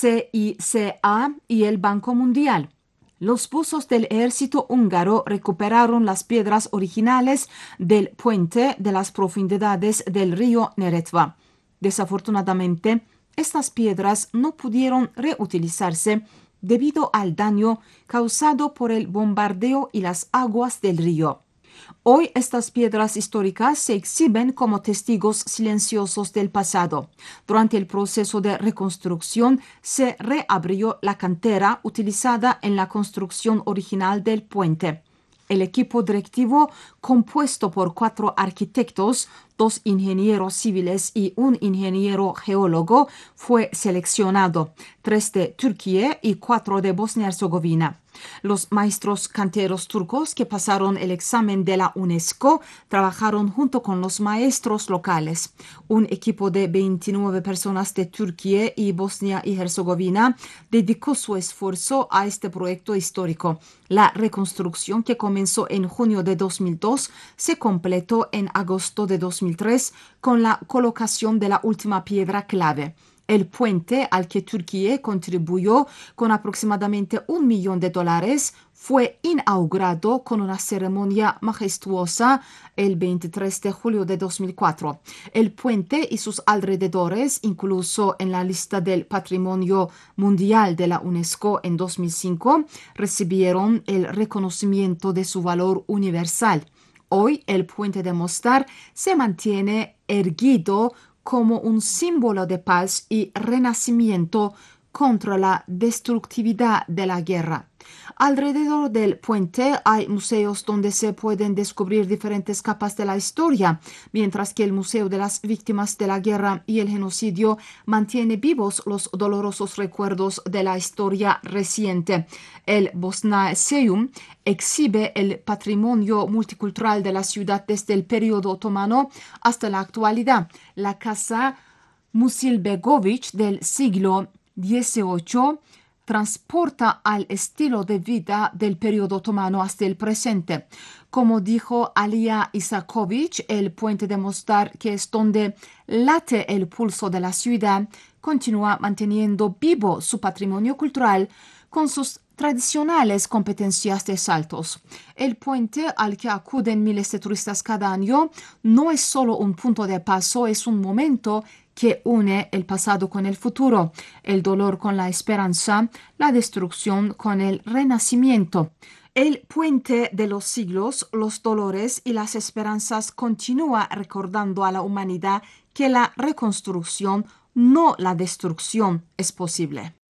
CICA y el Banco Mundial. Los buzos del ejército húngaro recuperaron las piedras originales del puente de las profundidades del río Neretva. Desafortunadamente, estas piedras no pudieron reutilizarse debido al daño causado por el bombardeo y las aguas del río. Hoy estas piedras históricas se exhiben como testigos silenciosos del pasado. Durante el proceso de reconstrucción se reabrió la cantera utilizada en la construcción original del puente. El equipo directivo, compuesto por 4 arquitectos, 2 ingenieros civiles y un ingeniero geólogo, fue seleccionado, 3 de Turquía y 4 de Bosnia-Herzegovina. Los maestros canteros turcos que pasaron el examen de la UNESCO trabajaron junto con los maestros locales. Un equipo de 29 personas de Turquía y Bosnia y Herzegovina dedicó su esfuerzo a este proyecto histórico. La reconstrucción, que comenzó en junio de 2002, se completó en agosto de 2003 con la colocación de la última piedra clave. El puente, al que Turquía contribuyó con aproximadamente $1 millón, fue inaugurado con una ceremonia majestuosa el 23 de julio de 2004. El puente y sus alrededores, incluso en la lista del Patrimonio Mundial de la UNESCO en 2005, recibieron el reconocimiento de su valor universal. Hoy el puente de Mostar se mantiene erguido como un símbolo de paz y renacimiento contra la destructividad de la guerra. Alrededor del puente hay museos donde se pueden descubrir diferentes capas de la historia, mientras que el Museo de las Víctimas de la Guerra y el Genocidio mantiene vivos los dolorosos recuerdos de la historia reciente. El Bosnaeseum exhibe el patrimonio multicultural de la ciudad desde el periodo otomano hasta la actualidad. La casa Musilbegović del siglo XVIII transporta al estilo de vida del periodo otomano hasta el presente. Como dijo Alija Isaković, el puente de Mostar, que es donde late el pulso de la ciudad, continúa manteniendo vivo su patrimonio cultural con sus tradicionales competencias de saltos. El puente, al que acuden miles de turistas cada año, no es solo un punto de paso, es un momento que une el pasado con el futuro, el dolor con la esperanza, la destrucción con el renacimiento. El puente de los siglos, los dolores y las esperanzas continúa recordando a la humanidad que la reconstrucción, no la destrucción, es posible.